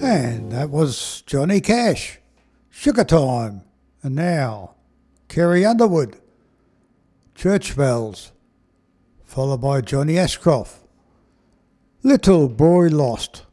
And that was Johnny Cash, Sugar Time. And now, Carrie Underwood, Church Bells, followed by Johnny Ashcroft, Little Boy Lost.